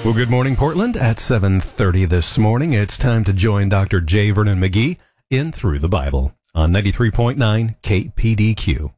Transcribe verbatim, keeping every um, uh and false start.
Well, good morning, Portland. At seven thirty this morning, it's time to join Doctor J. Vernon McGee in Through the Bible on ninety-three point nine K P D Q.